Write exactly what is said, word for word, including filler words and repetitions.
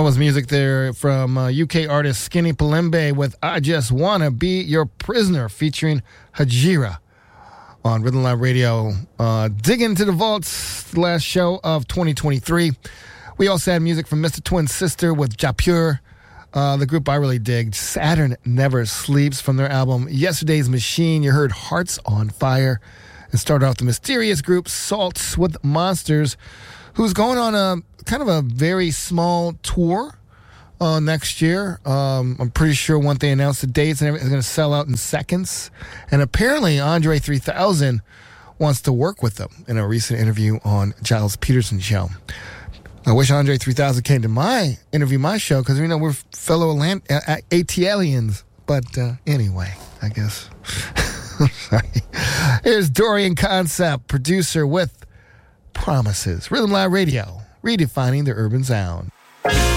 was music there from uh, U K artist Skinny Palembe with I Just Wanna Be Your Prisoner featuring Hajira on Rhythm Live Radio. Uh, dig into the vaults, the last show of twenty twenty-three. We also had music from Mister Twin Sister with Japur. Uh, the group I really dig, Saturn Never Sleeps, from their album Yesterday's Machine. You heard Hearts on Fire. And started off the mysterious group Salts with Monsters, who's going on a kind of a very small tour uh, next year. Um, I'm pretty sure once they announce the dates and everything, it's going to sell out in seconds. And apparently Andre three thousand wants to work with them in a recent interview on Giles Peterson's show. I wish Andre three thousand came to my interview, my show, because we know we're fellow Atlant- uh, ATLians. But uh, anyway, I guess. Sorry. Here's Dorian Concept, producer with Promises. Rhythm Live Radio, redefining the urban sound.